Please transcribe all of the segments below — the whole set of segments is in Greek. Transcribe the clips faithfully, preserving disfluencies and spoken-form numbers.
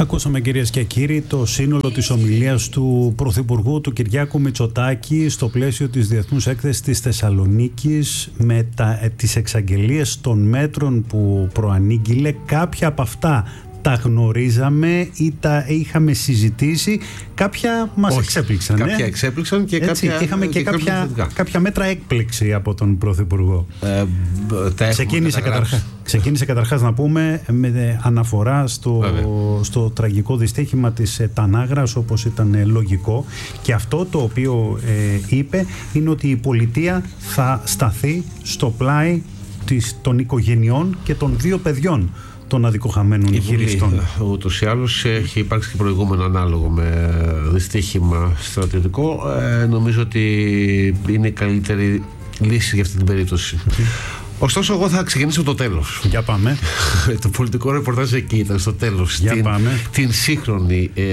Ακούσαμε, κυρίες και κύριοι, το σύνολο της ομιλίας του Πρωθυπουργού του Κυριάκου Μητσοτάκη στο πλαίσιο της Διεθνούς Έκθεσης της Θεσσαλονίκης, με τα, τις εξαγγελίες των μέτρων που προανήγγειλε. Κάποια από αυτά τα γνωρίζαμε ή τα είχαμε συζητήσει, κάποια μας Όχι, εξέπληξαν. Κάποια ε? εξέπληξαν και Έτσι, κάποια. Είχαμε και, και κάποια, κάποια μέτρα έκπληξη από τον Πρωθυπουργό. Ε, τα ξεκίνησε, καταρχάς, ξεκίνησε καταρχάς να πούμε με αναφορά στο, στο τραγικό δυστύχημα της Τανάγρας, όπως ήταν λογικό. Και αυτό το οποίο ε, είπε είναι ότι η πολιτεία θα σταθεί στο πλάι της, των οικογενειών και των δύο παιδιών των αδικοχαμένων χειριστών. Ούτως ή άλλως έχει υπάρξει και προηγούμενο ανάλογο με δυστύχημα στρατιωτικό. Ε, νομίζω ότι είναι η καλύτερη λύση για αυτή την περίπτωση. Ωστόσο, εγώ θα ξεκινήσω από το τέλος. Για πάμε. Το πολιτικό ρεπορτάζ εκεί ήταν στο τέλος. Για την, πάμε. Την σύγχρονη ε,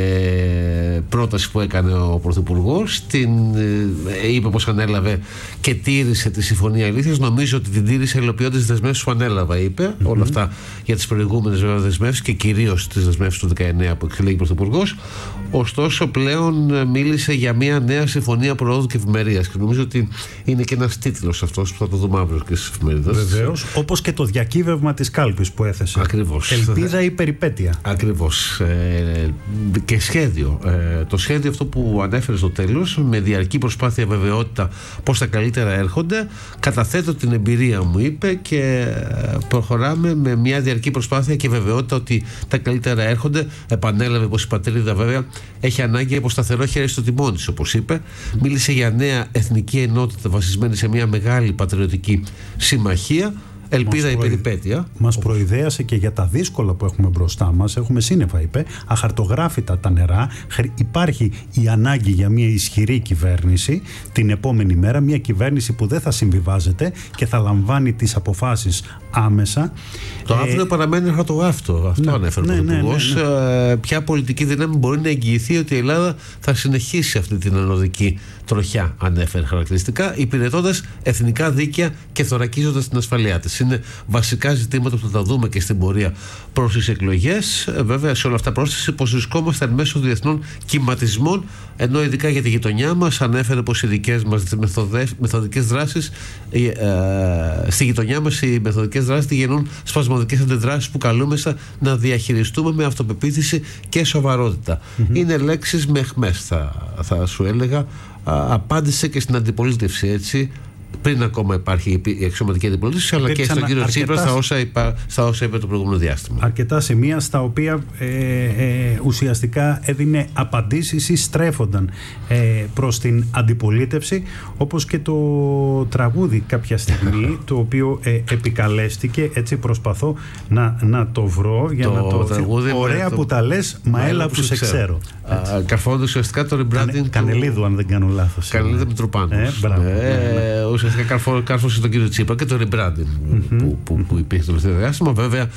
πρόταση που έκανε ο Πρωθυπουργός, την ε, είπε πως ανέλαβε και τήρησε τη Συμφωνία Αλήθειας. Νομίζω ότι την τήρησε υλοποιώντας τις δεσμεύσεις που ανέλαβα, είπε. Mm-hmm. Όλα αυτά για τις προηγούμενες δεσμεύσεις και κυρίως τις δεσμεύσεις του δεκαεννέα που εξελέγει ο Πρωθυπουργός. Ωστόσο, πλέον μίλησε για μια νέα Συμφωνία Προόδου και Ευημερίας. Και νομίζω ότι είναι και ένας τίτλος αυτός που θα το δούμε αύριο και στις εφημερίδες. Βεβαίως, όπως και το διακύβευμα της κάλπης που έθεσε. Ακριβώς. Ελπίδα ή περιπέτεια. Ακριβώς. Ε, και σχέδιο. Ε, το σχέδιο αυτό που ανέφερε στο τέλος, με διαρκή προσπάθεια, βεβαιότητα πως τα καλύτερα έρχονται, καταθέτω την εμπειρία μου, είπε, και προχωράμε με μια διαρκή προσπάθεια και βεβαιότητα ότι τα καλύτερα έρχονται. Επανέλαβε πως η πατρίδα βέβαια έχει ανάγκη από σταθερό χέρι στο τιμόνι της, όπως είπε. Μίλησε για νέα εθνική ενότητα βασισμένη σε μια μεγάλη πατριωτική συμμαχία. Ελπίδα ή περιπέτεια. Μας προειδέασε και για τα δύσκολα που έχουμε μπροστά μας. Έχουμε σύννεφα, είπε, αχαρτογράφητα τα νερά. Υπάρχει η ανάγκη για μια ισχυρή κυβέρνηση την επόμενη μέρα. Μια κυβέρνηση που δεν θα συμβιβάζεται και θα λαμβάνει τις αποφάσεις άμεσα. Το ε, αύριο παραμένει αχαρτογράφητο. Αυτό ναι, ανέφερε ναι, ο Πρωθυπουργός. Ναι, ναι, ναι. Ποια πολιτική δύναμη μπορεί να εγγυηθεί ότι η Ελλάδα θα συνεχίσει αυτή την ανωδική τροχιά, ανέφερε χαρακτηριστικά, υπηρετώντας εθνικά δίκαια και θωρακίζοντας την ασφαλεία της. Είναι βασικά ζητήματα που θα τα δούμε και στην πορεία προς τις εκλογές. Βέβαια, σε όλα αυτά πρόσθεσε πως βρισκόμαστε εν μέσω διεθνών κυματισμών, ενώ ειδικά για τη γειτονιά μας ανέφερε πως οι δικές μας μεθοδικές δράσεις, ε, ε, στη γειτονιά μας οι μεθοδικές δράσεις γεννούν σπασμωδικές αντιδράσεις που καλούμεσα να διαχειριστούμε με αυτοπεποίθηση και σοβαρότητα. Mm-hmm. Είναι λέξεις με αιχμές, θα, θα σου έλεγα. Α, απάντησε και στην αντιπολίτευση, έτσι, πριν ακόμα υπάρχει η αξιωματική αντιπολίτευση, αλλά και στον κύριο Τσίπρα στα όσα, είπα, στα όσα είπε το προηγούμενο διάστημα. Αρκετά σημεία στα οποία ε, ε, ουσιαστικά έδινε απαντήσεις ή στρέφονταν ε, προς την αντιπολίτευση, όπως και το τραγούδι κάποια στιγμή, το οποίο ε, επικαλέστηκε, έτσι προσπαθώ να, να το βρω για το να το τραγούδι. Ωραία που το... τα λες, μα έλα που σε ξέρω. Καρφώνοντας ουσιαστικά το rebranding Κανε, του... Κανελίδου, αν δεν κάνω λάθος. Κανελίδου Μητροπάνου. Ε, μπράβο. Ε, ναι, ναι. Ουσιαστικά κάρφωσε τον κύριο Τσίπρα και το rebranding mm-hmm. που, που, που υπήρχε το τελευταίο διάστημα. Βέβαια,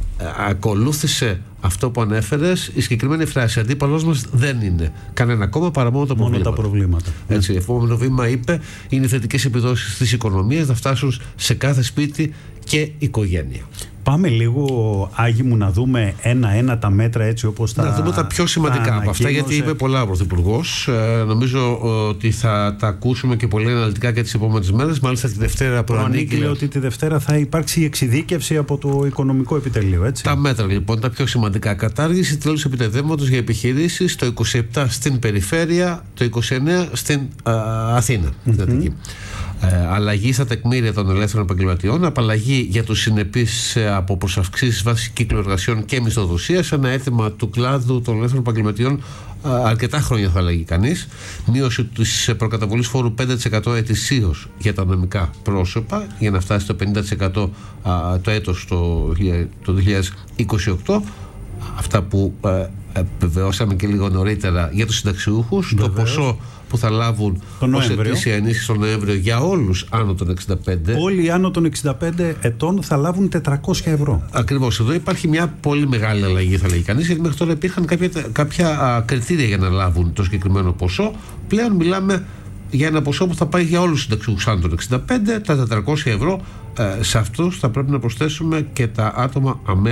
ακολούθησε αυτό που ανέφερες, η συγκεκριμένη φράση. Αντίπαλός μας δεν είναι κανένα κόμμα παρά μόνο τα μόνο προβλήματα. Τα προβλήματα. Έτσι, mm. επόμενο βήμα, είπε, είναι οι θετικές επιδόσεις της οικονομίας να φτάσουν σε κάθε σπίτι και οικογένεια. Πάμε λίγο, Άγη μου, να δούμε ένα-ένα τα μέτρα, έτσι όπως τα... Να δούμε τα πιο σημαντικά από αυτά, γιατί είπε πολλά ο Πρωθυπουργός. Ε, νομίζω ότι θα τα ακούσουμε και πολύ αναλυτικά και τις επόμενες μέρες. Μάλιστα τη Δευτέρα προανήγγειλε ότι τη Δευτέρα θα υπάρξει εξειδίκευση από το Οικονομικό Επιτελείο, έτσι. Τα μέτρα λοιπόν, τα πιο σημαντικά. Κατάργηση τέλους επιτεδεύματος για επιχειρήσεις το είκοσι επτά στην περιφέρεια, το είκοσι εννέα στην α, Αθήνα. Mm-hmm. Ε, αλλαγή στα τεκμήρια των ελεύθερων επαγγελματιών, απαλλαγή για τους συνεπείς από προσαυξήσεις βάσει κύκλου εργασιών και μισθοδοσίας, ένα αίτημα του κλάδου των ελεύθερων επαγγελματιών αρκετά χρόνια θα λέγει κανείς, μείωση της προκαταβολής φόρου πέντε τοις εκατό ετησίως για τα νομικά πρόσωπα για να φτάσει στο πενήντα τοις εκατό α, το έτος το, το δύο χιλιάδες είκοσι οκτώ, αυτά που επιβεβαιώσαμε και λίγο νωρίτερα για τους συνταξιούχους. Βεβαίως. Το ποσό που θα λάβουν ως ετήσια ενίσχυση τον Νοέμβριο για όλους άνω των εξήντα πέντε. Όλοι άνω των εξήντα πέντε ετών θα λάβουν τετρακόσια ευρώ. Ακριβώς. Εδώ υπάρχει μια πολύ μεγάλη αλλαγή, θα λέγει κανείς, γιατί μέχρι τώρα υπήρχαν κάποια, κάποια α, κριτήρια για να λάβουν το συγκεκριμένο ποσό. Πλέον μιλάμε για ένα ποσό που θα πάει για όλους τους συνταξιούχους άνω των εξήντα πέντε, τα τετρακόσια ευρώ. Ε, σε αυτούς θα πρέπει να προσθέσουμε και τα άτομα αμαία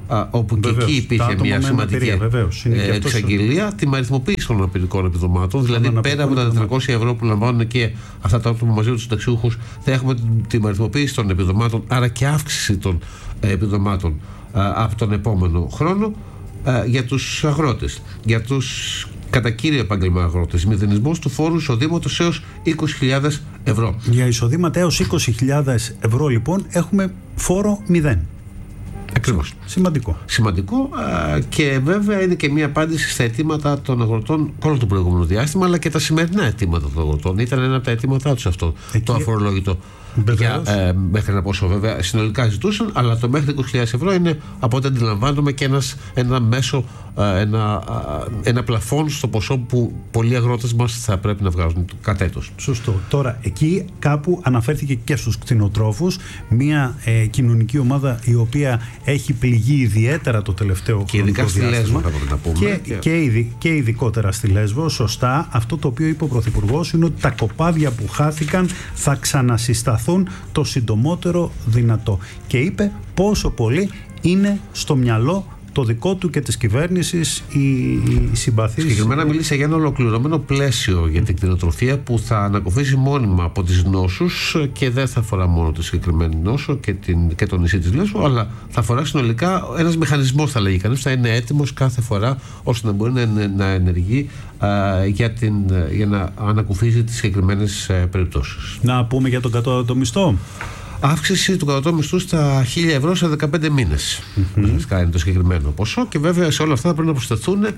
α, όπου βεβαίως, και εκεί υπήρχε μια σημαντική ε, εξαγγελία, την αριθμοποίηση των αναπηρικών επιδομάτων. Δηλαδή, πέρα από τα τετρακόσια ευρώ που λαμβάνουν και αυτά τα άτομα μαζί με τους συνταξιούχους, θα έχουμε την αριθμοποίηση των επιδομάτων, άρα και αύξηση των ε, επιδομάτων ε, από τον επόμενο χρόνο ε, για τους αγρότες, για τους κατά κύριο επάγγελμα αγρότες. Μηδενισμός του φόρου εισοδήματος έως είκοσι χιλιάδες ευρώ. Για εισοδήματα έως είκοσι χιλιάδες ευρώ, λοιπόν, έχουμε φόρο μηδέν. Ακριβώς. Σημαντικό. Σημαντικό α, και βέβαια είναι και μια απάντηση στα αιτήματα των αγροτών όλο το προηγούμενο διάστημα, αλλά και τα σημερινά αιτήματα των αγροτών. Ήταν ένα από τα αιτήματά τους αυτό, εκεί, το αφορολόγητο. Για, ε, μέχρι ένα πόσο βέβαια συνολικά ζητούσαν, αλλά το μέχρι είκοσι χιλιάδες ευρώ είναι, από ό,τι αντιλαμβάνομαι, και ένας, ένα μέσο, ένα, ένα πλαφόν στο ποσό που πολλοί αγρότες μας θα πρέπει να βγάζουν κατ' έτος. Σωστό. Τώρα, εκεί κάπου αναφέρθηκε και στους κτηνοτρόφους, μια ε, κοινωνική ομάδα η οποία έχει πληγεί ιδιαίτερα το τελευταίο και ειδικά στη Λέσβο, θα να πούμε. Και, και... Και, ειδι, και ειδικότερα στη Λέσβο. Σωστά. Αυτό το οποίο είπε ο Πρωθυπουργός είναι ότι τα κοπάδια που χάθηκαν θα ξανασυσταθούν το συντομότερο δυνατό. Και είπε πόσο πολύ είναι στο μυαλό το δικό του και της κυβέρνησης η συμπαθής. Συγκεκριμένα μίλησε για ένα ολοκληρωμένο πλαίσιο για την κτηνοτροφία που θα ανακουφίζει μόνιμα από τις νόσους και δεν θα αφορά μόνο τη συγκεκριμένη νόσο και, την, και το νησί της Λέσβου, αλλά θα αφορά συνολικά ένας μηχανισμός, θα λέγει κανείς, θα είναι έτοιμος κάθε φορά ώστε να μπορεί να, να ενεργεί α, για, την, για να ανακουφίζει τις συγκεκριμένες περιπτώσεις. Να πούμε για τον κατώτατο μισθό. Αύξηση του κατώτατου μισθού στα χίλια ευρώ σε δεκαπέντε μήνες. Mm-hmm. Είναι το συγκεκριμένο ποσό, και βέβαια σε όλα αυτά θα πρέπει να προσθεθούν ε,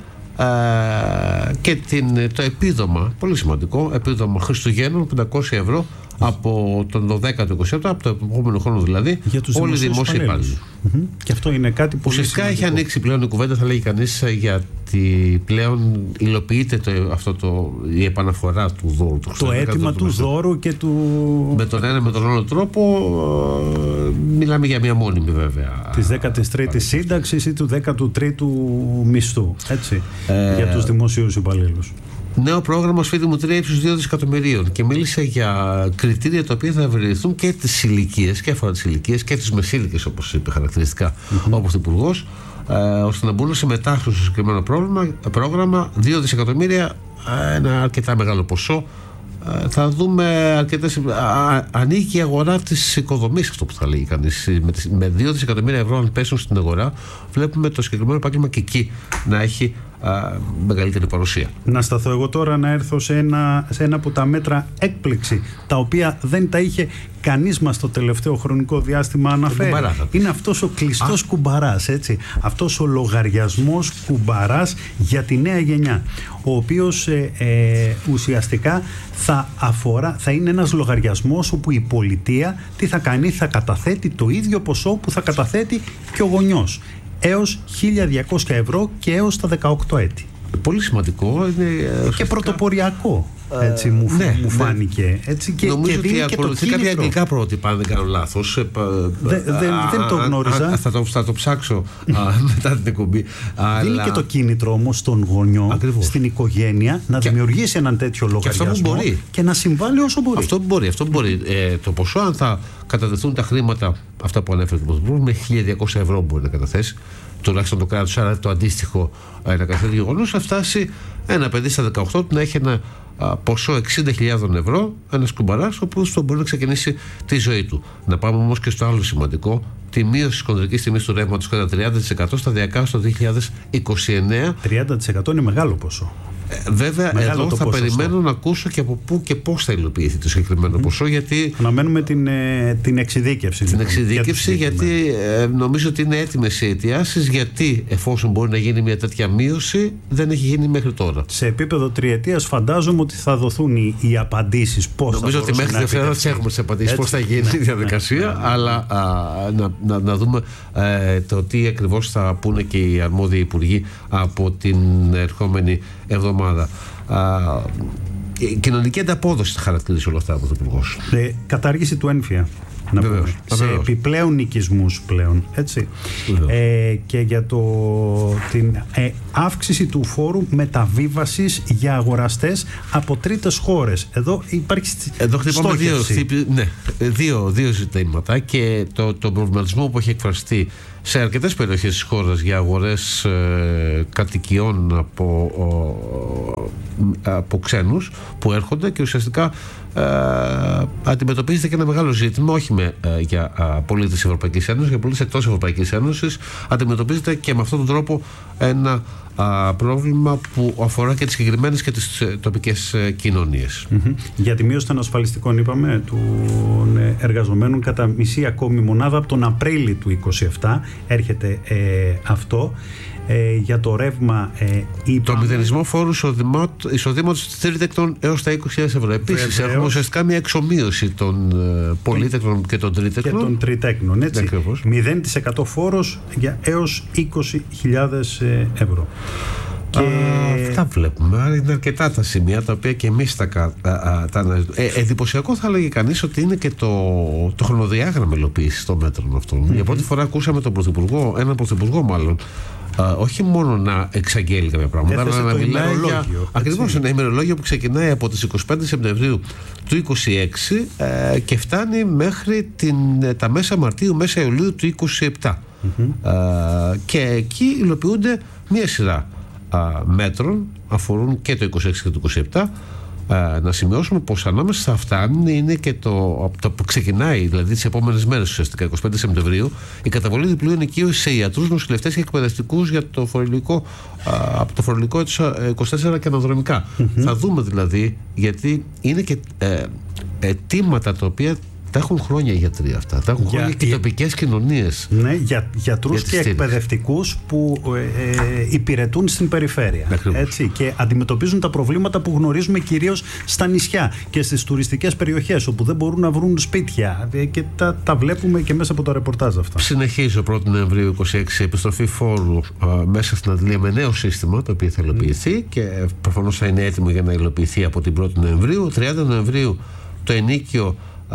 και την, το επίδομα, πολύ σημαντικό, επίδομα Χριστουγέννων πεντακόσια ευρώ από τον δέκατο είκοσι επτά, από το επόμενο χρόνο δηλαδή, όλοι οι δημόσιοι υπάλληλοι. Mm-hmm. Και αυτό είναι κάτι που ουσιαστικά έχει ανοίξει πλέον η κουβέντα, θα λέγει κανείς, γιατί πλέον υλοποιείται το, αυτό το, η επαναφορά του δώρου. Το, το αίτημα του δώρου και του. Με τον ένα με τον άλλο τρόπο, ε, μιλάμε για μια μόνιμη βέβαια. Της δέκατης τρίτης σύνταξης ή του δέκατου τρίτου μισθού. Έτσι. Ε, για τους δημοσίους υπαλλήλους. Νέο πρόγραμμα Σπίτι μου τρία ύψους δύο δισεκατομμυρίων, και μίλησε για κριτήρια τα οποία θα ευρεθούν και τις ηλικίες, και αφορά τις ηλικίες και τις μεσήλικες, όπως είπε χαρακτηριστικά mm-hmm. ο Πρωθυπουργός, ε, ώστε να μπορούν να συμμετάσχουν στο συγκεκριμένο πρόγραμμα, πρόγραμμα δύο δισεκατομμύρια, ένα αρκετά μεγάλο ποσό. Ε, θα δούμε αρκετές. Α, ανοίγει η αγορά της οικοδομής, αυτό που θα λέγει κανείς. Με, με δύο δισεκατομμύρια ευρώ, αν πέσουν στην αγορά, βλέπουμε το συγκεκριμένο επάγγελμα και εκεί να έχει α, μεγαλύτερη παρουσία. Να σταθώ εγώ τώρα να έρθω σε ένα, σε ένα από τα μέτρα έκπληξη, τα οποία δεν τα είχε κανείς μας το τελευταίο χρονικό διάστημα αναφέρει. Είναι αυτός ο κλειστός κουμπαράς, έτσι. Αυτός ο λογαριασμός κουμπαράς για τη νέα γενιά, ο οποίος ε, ε, ουσιαστικά θα αφορά, θα είναι ένας λογαριασμός όπου η πολιτεία τι θα κάνει, θα καταθέτει το ίδιο ποσό που θα καταθέτει και ο γονιός, έως χίλια διακόσια ευρώ και έως τα δεκαοκτώ έτη. Πολύ σημαντικό είναι, και ουσιαστικά πρωτοποριακό, έτσι, μου, ναι, μου φάνηκε, έτσι, και, νομίζω και ότι ακολουθεί κάποια αγγλικά πρότυπα, αν δεν κάνω λάθος. Δε, δε, δεν το γνώριζα. Α, α, θα, το, θα το ψάξω α, μετά την εκπομπή. Δίνει και το κίνητρο όμως στον γονιό, ακριβώς, στην οικογένεια, να και δημιουργήσει έναν τέτοιο λογαριασμό και, και να συμβάλλει όσο μπορεί. Αυτό μπορεί. Αυτό μπορεί. Ε, το ποσό, αν θα κατατεθούν τα χρήματα, αυτά που ανέφερε το Πρωθυπουργό, με χίλια διακόσια ευρώ μπορεί να καταθέσει, τουλάχιστον το κράτος, άρα το αντίστοιχο να καταθέτει γεγονός, θα φτάσει ένα παιδί στα δεκαοκτώ του να έχει ένα α, ποσό εξήντα χιλιάδες ευρώ, ένας κουμπαράς, ο οποίος μπορεί να ξεκινήσει τη ζωή του. Να πάμε όμως και στο άλλο σημαντικό, τη μείωση της κοντρικής τιμής του ρεύματος κατά τριάντα τοις εκατό σταδιακά στο δύο χιλιάδες είκοσι εννέα. τριάντα τοις εκατό είναι μεγάλο ποσό. Ε, βέβαια, μεγάλο εδώ θα ποσοστό. Περιμένω να ακούσω και από πού και πώς θα υλοποιηθεί το συγκεκριμένο mm. ποσό, γιατί. Αναμένουμε την, ε, την εξειδίκευση. Την εξειδίκευση, γιατί ε, νομίζω ότι είναι έτοιμες οι αιτιάσεις, γιατί εφόσον μπορεί να γίνει μια τέτοια μείωση, δεν έχει γίνει μέχρι τώρα. Σε επίπεδο τριετίας, φαντάζομαι ότι θα δοθούν οι, οι απαντήσεις. Πώς νομίζω ότι μέχρι τη Δευτέρα θα έχουμε τις απαντήσεις, πώς θα γίνει η διαδικασία, αλλά α, να, να, να δούμε ε, το τι ακριβώς θα πούνε και οι αρμόδιοι υπουργοί από την ερχόμενη εβδομάδα. Α, η κοινωνική ανταπόδοση θα χαρακτηρίσει όλα αυτά από τον Υπουργός. Ε, κατάργηση του ένφια. Να βεβαίως, πούμε, σε επιπλέον οικισμούς πλέον, έτσι. Ε, και για το, την ε, αύξηση του φόρου μεταβίβασης για αγοραστές από τρίτες χώρες. Εδώ υπάρχει Εδώ χτυπάμε δύο, ναι, δύο, δύο ζητήματα, και το, το προβληματισμό που έχει εκφραστεί σε αρκετές περιοχές της χώρας για αγορές ε, κατοικιών από, ο, από ξένους που έρχονται και ουσιαστικά ε, αντιμετωπίζεται και ένα μεγάλο ζήτημα, όχι με, ε, για ε, πολίτες της Ευρωπαϊκής Ένωσης, για πολίτες εκτός Ευρωπαϊκής Ένωσης. Αντιμετωπίζεται και με αυτόν τον τρόπο ένα α, πρόβλημα που αφορά και τις συγκεκριμένες και τις ε, τοπικές ε, κοινωνίες. Mm-hmm. Για τη μείωση των ασφαλιστικών, είπαμε, των εργαζομένων κατά μισή ακόμη μονάδα από τον Απρίλιο του είκοσι επτά έρχεται ε, αυτό. Ε, για το ρεύμα ε, είπαμε... Το μηδενισμό φόρου εισοδήματος τρίτεκτων έως τα είκοσι χιλιάδες ευρώ. Επίσης έχουμε ουσιαστικά μια εξομοίωση των ε, πολύτεκτων και των τρίτεκτων. Και των τριτέκνων, έτσι. μηδέν τοις εκατό φόρος για έως είκοσι χιλιάδες ευρώ. Και... Α, αυτά βλέπουμε. Άρα είναι αρκετά τα σημεία τα οποία και εμείς τα, τα, τα αναζητούμε. Ε, εντυπωσιακό θα έλεγε κανείς ότι είναι και το, το χρονοδιάγραμμα υλοποίησης των μέτρων αυτών. Mm-hmm. Για πρώτη φορά ακούσαμε τον Πρωθυπουργό, έναν Πρωθυπουργό μάλλον, α, όχι μόνο να εξαγγέλει κάποια πράγματα, αλλά να μιλάει για ακριβώς ένα ημερολόγιο που ξεκινάει από τις είκοσι πέντε Σεπτεμβρίου του είκοσι έξι ε, και φτάνει μέχρι την, τα μέσα Μαρτίου, μέσα Ιουλίου του είκοσι επτά. Mm-hmm. Ε, και εκεί υλοποιούνται μία σειρά μέτρων, αφορούν και το είκοσι έξι και το είκοσι επτά. Να σημειώσουμε πως ανάμεσα σε αυτά είναι και το, το που ξεκινάει, δηλαδή τις επόμενες μέρες, ουσιαστικά είκοσι πέντε Σεπτεμβρίου, η καταβολή διπλού ενοικίου σε ιατρούς, νοσηλευτές και εκπαιδευτικούς για το φορολογικό, από το φορολογικό έτος είκοσι τέσσερα και αναδρομικά. Mm-hmm. Θα δούμε δηλαδή, γιατί είναι και ε, αιτήματα τα οποία τα έχουν χρόνια οι γιατροί αυτά. Τα έχουν για, χρόνια και οι τοπικές κοινωνίες. Ναι, για, γιατρούς για και εκπαιδευτικούς που ε, ε, υπηρετούν στην περιφέρεια. Έτσι, και αντιμετωπίζουν τα προβλήματα που γνωρίζουμε κυρίως στα νησιά και στις τουριστικές περιοχές, όπου δεν μπορούν να βρουν σπίτια. Ε, και τα, τα βλέπουμε και μέσα από τα ρεπορτάζ αυτά. Συνεχίζει ο πρώτος Νοεμβρίου είκοσι έξι επιστροφή φόρου α, μέσα στην Αντλία με νέο σύστημα, το οποίο θα υλοποιηθεί mm. και προφανώς θα είναι έτοιμο για να υλοποιηθεί από την πρώτη Νοεμβρίου. τριάντα Νοεμβρίου το ενίκιο.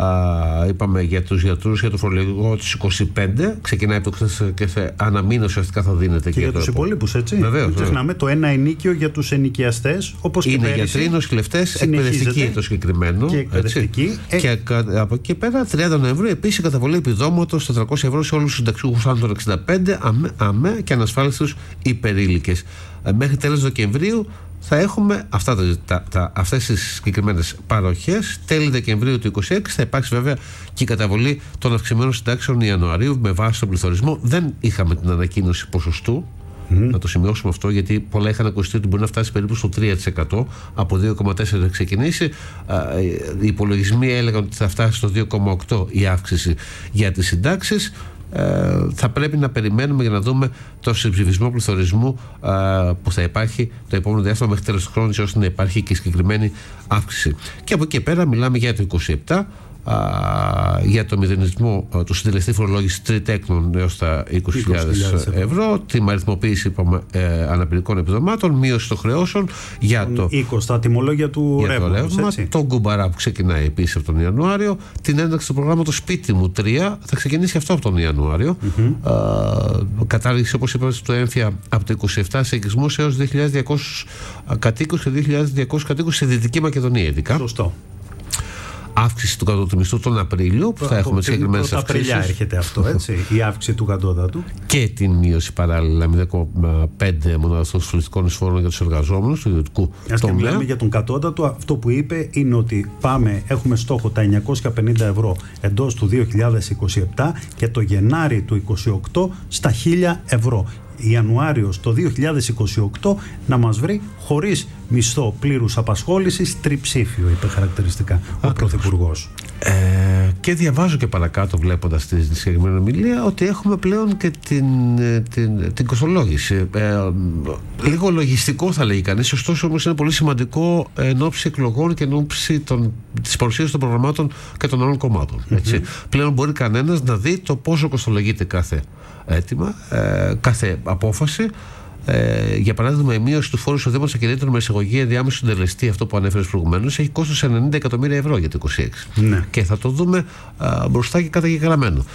Uh, είπαμε για τους γιατρούς, για το φορολογικό της είκοσι πέντε, ξεκινάει από το είκοσι τέσσερα και σε ένα μήνα ουσιαστικά θα δίνεται και, και για τους υπόλοιπους, έτσι. Βεβαίως, μην ξεχνάμε το ένα ενίκιο για τους ενοικιαστές, όπως είναι και πέρυσι. Είναι γιατροί, νοσηλευτές, εκπαιδευτικοί το συγκεκριμένο. Και εκπαιδευτικοί. Ε... Και από εκεί πέρα, τριάντα Νοεμβρίου, επίσης η καταβολή επιδόματος τετρακόσια ευρώ σε όλους τους συνταξιούχους άνω των εξήντα πέντε, αμέ, αμέ και ανασφάλιστους υπερήλικες. Ε, μέχρι τέλος Δεκεμβρίου θα έχουμε αυτά τα, τα, τα, αυτές τις συγκεκριμένες παροχές. Τέλη Δεκεμβρίου του είκοσι έξι θα υπάρξει βέβαια και η καταβολή των αυξημένων συντάξεων Ιανουαρίου με βάση τον πληθωρισμό. Δεν είχαμε την ανακοίνωση ποσοστού. Mm. Να το σημειώσουμε αυτό, γιατί πολλά είχαν ακουστεί ότι μπορεί να φτάσει περίπου στο τρία τοις εκατό, από δύο κόμμα τέσσερα τοις εκατό να ξεκινήσει. Οι υπολογισμοί έλεγαν ότι θα φτάσει στο δύο κόμμα οκτώ τοις εκατό η αύξηση για τις συντάξεις. Ε, θα πρέπει να περιμένουμε για να δούμε το συμψηφισμό πληθωρισμού ε, που θα υπάρχει το επόμενο διάστημα μέχρι τέλος του χρόνου, ώστε να υπάρχει και συγκεκριμένη αύξηση. Και από εκεί πέρα μιλάμε για το είκοσι επτά, α, για το μηδενισμό α, του συντελεστή φορολόγησης τριτέκνων έως τα είκοσι χιλιάδες ευρώ, την αριθμοποίηση είπαμε, ε, αναπηρικών επιδομάτων, μείωση των χρεώσεων για το, είκοσι, τα τιμολόγια του για ρεύμα, το ρεύμα, τον κουμπαρά που ξεκινάει επίσης από τον Ιανουάριο, την ένταξη του προγράμματος Σπίτι μου τρία θα ξεκινήσει αυτό από τον Ιανουάριο. Mm-hmm. Α, κατάργηση, όπως είπαμε, του έμφυα από το είκοσι επτά σε οικισμούς έως δύο χιλιάδες διακόσιους κατοίκους και δύο χιλιάδες διακόσιους κατοίκους στη Δυτική Μακεδονία ειδικά. Σωστό. Αύξηση του κατώτατου μισθού τον Απρίλιο, που θα έχουμε συγκεκριμένες αυξήσεις. Απριλιά έρχεται αυτό, έτσι, η αύξηση του κατώτατου. Και την μείωση παράλληλα μηδέν κόμμα πέντε μονάδες των ασφαλιστικών εισφόρων για τους εργαζόμενους του ιδιωτικού τομέα. Και μιλάμε για τον κατώτατο, αυτό που είπε είναι ότι πάμε, έχουμε στόχο τα εννιακόσια πενήντα ευρώ εντός του δύο χιλιάδες είκοσι επτά και το Γενάρη του είκοσι οκτώ στα χίλια ευρώ. Ιανουάριος το δύο χιλιάδες είκοσι οκτώ να μας βρει χωρίς μισθό πλήρους απασχόλησης, τριψήφιο, είπε χαρακτηριστικά ο Πρωθυπουργός. Ε, και διαβάζω και παρακάτω, βλέποντας τη συγκεκριμένη ομιλία, ότι έχουμε πλέον και την, την, την κοστολόγηση. Ε, λίγο λογιστικό θα λέγει κανείς, ωστόσο όμως είναι πολύ σημαντικό εν ώψη εκλογών και εν ώψη της παρουσίασης των προγραμμάτων και των άλλων κομμάτων. Έτσι. Mm-hmm. Πλέον μπορεί κανένας να δει το πόσο κοστολογείται κάθε αίτημα, ε, κάθε απόφαση. Ε, για παράδειγμα, η μείωση του φόρου εισοδήματος ακινήτων με εισαγωγή ενδιάμεσου συντελεστή, αυτό που ανέφερες προηγουμένως, έχει κόστος ενενήντα εκατομμύρια ευρώ για το είκοσι έξι. Ναι. Και θα το δούμε α, μπροστά και καταγεγραμμένο.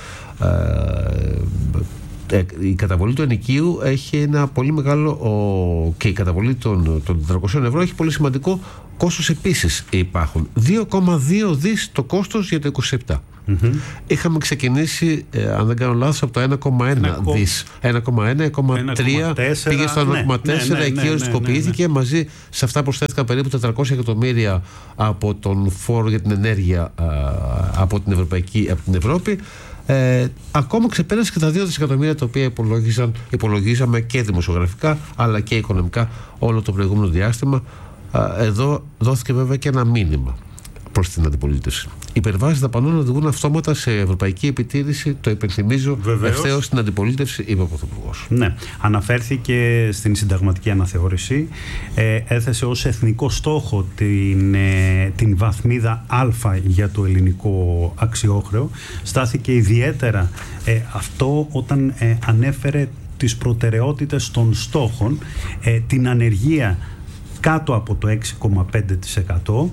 Ε, η καταβολή του ενοικίου έχει ένα πολύ μεγάλο ο, και η καταβολή των, των τετρακοσίων ευρώ έχει πολύ σημαντικό κόστος επίσης υπάρχουν. δύο κόμμα δύο δισεκατομμύρια το κόστος για το είκοσι επτά. Mm-hmm. Είχαμε ξεκινήσει, ε, αν δεν κάνω λάθος, από το ένα κόμμα ένα δις. ένα κόμμα ένα, ένα κόμμα τρία πήγε στο ένα κόμμα τέσσερα, ναι, ναι, ναι, εκεί οριστικοποιήθηκε. Ναι, ναι, ναι. Μαζί σε αυτά προσθέθηκαν περίπου τετρακόσια εκατομμύρια από τον φόρο για την ενέργεια α, από την, Ευρωπαϊκή, από την Ευρώπη. Ε, ακόμα ξεπέρασε και τα δύο δισεκατομμύρια τα οποία υπολογίζαμε και δημοσιογραφικά αλλά και οικονομικά όλο το προηγούμενο διάστημα. Εδώ δόθηκε βέβαια και ένα μήνυμα προς την αντιπολίτευση. Οι υπερβάσεις δαπανών οδηγούν αυτόματα σε ευρωπαϊκή επιτήρηση, το υπενθυμίζω ευθέως στην αντιπολίτευση, είπε ο Πρωθυπουργός. Ναι, αναφέρθηκε στην συνταγματική αναθεώρηση, ε, έθεσε ως εθνικό στόχο την, ε, την βαθμίδα Α για το ελληνικό αξιόχρεο. Στάθηκε ιδιαίτερα ε, αυτό όταν ε, ανέφερε τις προτεραιότητες των στόχων, ε, την ανεργία κάτω από το έξι κόμμα πέντε τοις εκατό,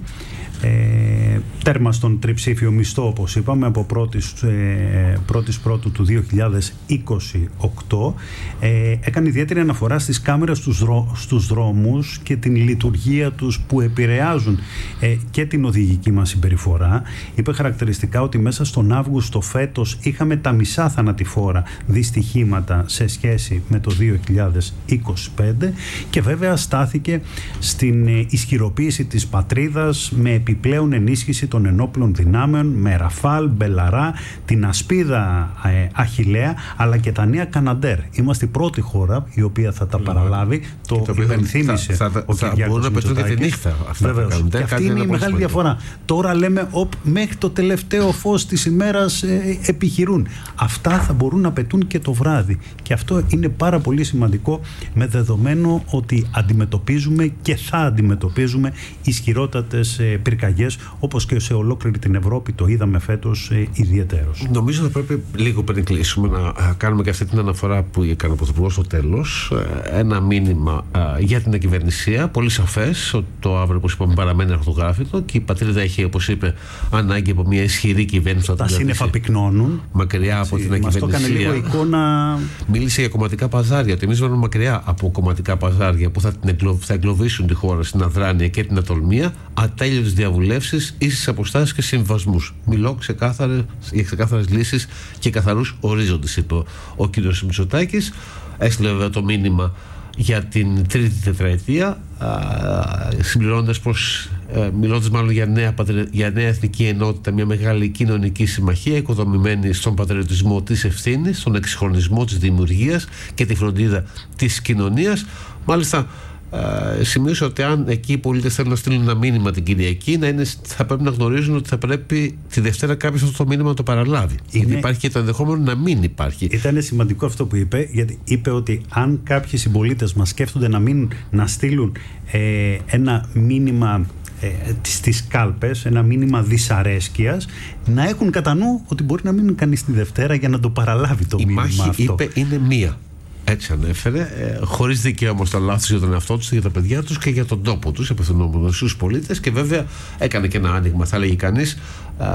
ε, τέρμα στον τριψήφιο μισθό, όπως είπαμε, από πρώτης, ε, πρώτης πρώτου του δύο χιλιάδες είκοσι οκτώ. Ε, έκανε ιδιαίτερη αναφορά στις κάμερες στους, δρό, στους δρόμους και την λειτουργία τους που επηρεάζουν ε, και την οδηγική μας συμπεριφορά. Είπε χαρακτηριστικά ότι μέσα στον Αύγουστο φέτος είχαμε τα μισά θανατηφόρα δυστυχήματα σε σχέση με το δύο χιλιάδες είκοσι πέντε και βέβαια στάθηκε στην ε, ισχυροποίηση της πατρίδας με επιπλέον ενίσχυση των ενόπλων δυνάμεων, με Ραφάλ, Μπελαρά, την ασπίδα ε, Αχιλλέα, αλλά και τα νέα Καναντέρ. Είμαστε η πρώτη χώρα η οποία θα τα παραλάβει. Το, το υπενθύμησε θα, θα, ο Κυριάκος Μητσοτάκης. Και αυτή είναι η μεγάλη διαφορά. Τώρα λέμε οπ, μέχρι το τελευταίο φως της ημέρας ε, επιχειρούν. Αυτά θα μπορούν να πετούν και το βράδυ. Και αυτό είναι πάρα πολύ σημαντικό, με δεδομένο ότι αντιμετωπίζουμε και θα αντιμετωπίζουμε ισχυρότατες ε, πυρκαγιές, όπως και σε ολόκληρη την Ευρώπη το είδαμε φέτος ε, ιδιαιτέρως. Νομίζω θα πρέπει λίγο πριν κλείσουμε να κάνουμε και αυτή την αναφορά που έκανε ο Πρωθυπουργός στο τέλος. Ένα μήνυμα α, για την ακυβερνησία, πολύ σαφές, ότι το αύριο, όπως είπαμε, παραμένει ορθογράφητο και η πατρίδα έχει, όπως είπε, ανάγκη από μια ισχυρή κυβέρνηση. Τα σύννεφα πυκνώνουν. Μακριά από την ακυβερνησία. Μας το έκανε λίγο εικόνα. Μίλησε για κομματικά παζάρια, ότι εμείς μένουμε μακριά από κομματικά παζάρια που θα, την εγκλω... θα εγκλωβίσουν τη χώρα στην αδράνεια και την ατολμία, ατέλειωτες διαβουλεύσεις, ίσες αποστάσεις και συμβασμούς. Μιλώ ξεκάθαρες, για ξεκάθαρες λύσεις και καθαρούς ορίζοντες, είπε ο κ. Μητσοτάκης. Έστειλε βέβαια το μήνυμα για την τρίτη τετραετία, συμπληρώνοντας πως, μιλώντας μάλλον για νέα, για νέα εθνική ενότητα, μια μεγάλη κοινωνική συμμαχία οικοδομημένη στον πατριωτισμό της ευθύνης, στον εξυγχρονισμό της δημιουργίας και τη φροντίδα της κοινωνίας. Μάλιστα, Uh, σημείωσα ότι αν εκεί οι πολίτες θέλουν να στείλουν ένα μήνυμα την Κυριακή, να είναι, θα πρέπει να γνωρίζουν ότι θα πρέπει τη Δευτέρα κάποιος αυτό το μήνυμα να το παραλάβει. Είναι... Γιατί υπάρχει και το ενδεχόμενο να μην υπάρχει. Ήταν σημαντικό αυτό που είπε, γιατί είπε ότι αν κάποιοι συμπολίτες μας σκέφτονται να, μην, να στείλουν ε, ένα μήνυμα ε, στις κάλπες, ένα μήνυμα δυσαρέσκειας, να έχουν κατά νου ότι μπορεί να μην είναι κανείς τη Δευτέρα για να το παραλάβει το η μήνυμα μάχη, αυτό. Είπε, είναι μία. Έτσι ανέφερε, ε, χωρίς δικαίωμα στα λάθη για τον εαυτό τους, για τα παιδιά τους και για τον τόπο τους, απευθυνόμενος στους πολίτες, και βέβαια έκανε και ένα άνοιγμα, θα λέγει κανείς, ε,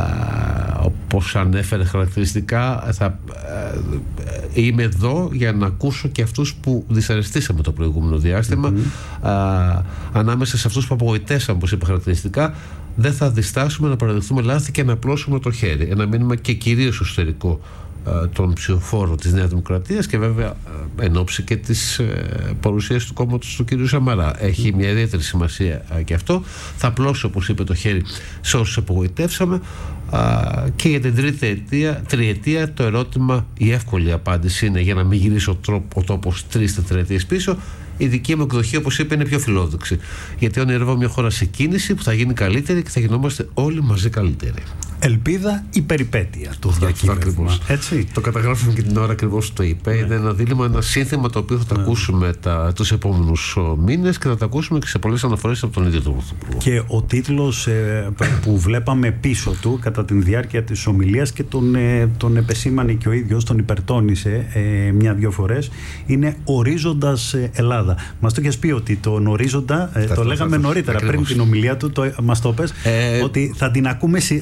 όπως ανέφερε χαρακτηριστικά, θα, ε, είμαι εδώ για να ακούσω και αυτούς που δυσαρεστήσαμε το προηγούμενο διάστημα, mm-hmm. ε, ανάμεσα σε αυτούς που απογοητεύσαμε, όπως είπε χαρακτηριστικά, δεν θα διστάσουμε να παραδεχθούμε λάθη και να απλώσουμε το χέρι. Ένα μήνυμα και κυρίως εσωτερικό των ψηφοφόρων της Νέας Δημοκρατίας και βέβαια εν ώψη και της ε, παρουσίας του κόμματος του κ. Σαμαρά. Έχει μια ιδιαίτερη σημασία ε, και αυτό. Θα απλώσω, όπως είπε, το χέρι σε όσους απογοητεύσαμε, ε, και για την τρίτη αιτία, τριετία το ερώτημα, η εύκολη απάντηση είναι, για να μην γυρίσει ο, τρόπο, ο τόπος τρεις τετραετίες πίσω, η δική μου εκδοχή, όπως είπε, είναι πιο φιλόδοξη. Γιατί ονειρεύω μια χώρα σε κίνηση που θα γίνει καλύτερη και θα γινόμαστε όλοι μαζί καλύτεροι. Ελπίδα ή περιπέτεια το διακύβευμα. Έτσι. Το καταγράφουμε και την ώρα ακριβώς που το είπε. Ναι. Είναι ένα δίλημμα, ένα σύνθημα το οποίο θα το ναι. ακούσουμε τα, τους επόμενους μήνες και θα το ακούσουμε και σε πολλές αναφορές από τον ίδιο τον Πρωθυπουργό. Και ο τίτλος ε, που βλέπαμε πίσω του κατά τη διάρκεια της ομιλίας και τον, ε, τον επεσήμανε και ο ίδιος, τον υπερτώνησε ε, μια-δυο φορές, είναι «Ορίζοντας Ελλάδα». Μας το είχες πει ότι τον ορίζοντα, ε, το λέγαμε νωρίτερα, ακριβώς. Πριν την ομιλία του, το, μας το πες, ε, ότι θα την, ακούμε, θα την ακούσουμε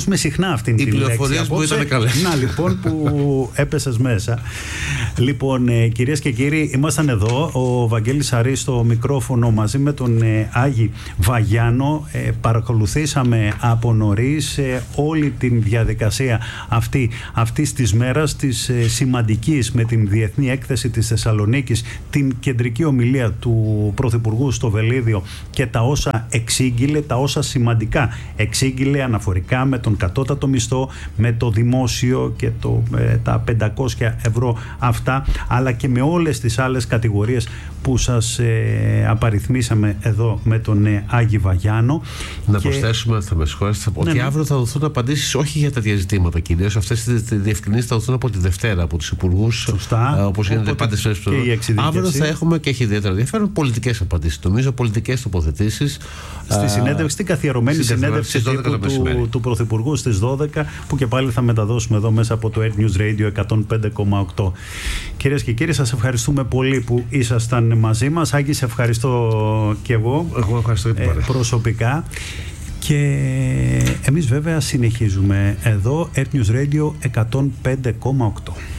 ακούσουμε συχνά αυτήν την λέξη. Οι πληροφορίες μου ήταν καλές. Να λοιπόν που έπεσες μέσα. Λοιπόν, ε, κυρίες και κύριοι, ήμασταν εδώ. Ο Βαγγέλης Αρής στο μικρόφωνο μαζί με τον ε, Άγη Βαγιάνο. Ε, παρακολουθήσαμε από νωρίς ε, όλη την διαδικασία αυτή αυτής της μέρας, της ε, σημαντικής, με την Διεθνή Έκθεση της Θεσσαλονίκης, την κεντρική ομιλία του Πρωθυπουργού στο Βελίδιο και τα όσα εξήγηλε, τα όσα σημαντικά εξήγηλε αναφορικά με τον κατώτατο μισθό, με το δημόσιο και το, ε, τα πεντακόσια ευρώ αυτά, αλλά και με όλες τις άλλες κατηγορίες που σας ε, απαριθμίσαμε εδώ με τον ε, Άγη Βαγιάνο. Να και... προσθέσουμε, θα με συγχωρέσετε, ότι ναι, αύριο θα δοθούν απαντήσεις όχι για τέτοια ζητήματα κυρίως. Αυτές τις διευκρινήσεις θα δοθούν από τη Δευτέρα από τους υπουργούς. Σωστά. Ε, όπως γίνεται πάντα στις αύριο θα έχουμε, και έχει ιδιαίτερα ενδιαφέρον, πολιτικές απαντήσεις. Νομίζω πολιτικές τοποθετήσεις. Στη συνέντευξη, την καθιερωμένη συνέντευξη του, του, του Πρωθυπουργού στις δώδεκα, που και πάλι θα μεταδώσουμε εδώ μέσα από το Air News Radio εκατόν πέντε κόμμα οκτώ. Κυρίες και κύριοι, σας ευχαριστούμε πολύ που ήσασταν μαζί μας. Άγγι, σε ευχαριστώ και εγώ, εγώ ευχαριστώ ε, προσωπικά. Και εμείς βέβαια συνεχίζουμε εδώ, Air News Radio εκατόν πέντε κόμμα οκτώ.